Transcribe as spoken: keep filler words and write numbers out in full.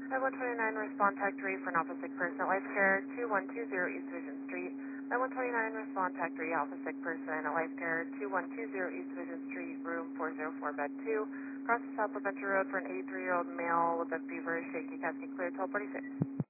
nine one two nine, respond tech three for an office sick person at Life Care, two one two zero East Division Street. nine one two nine, respond tech three, office sick person at Life Care, two one two zero East Division Street, room four oh four, bed two. Across the South Venture Road for an eighty-three-year-old male with a fever, shaky, casting clear, twelve forty-six.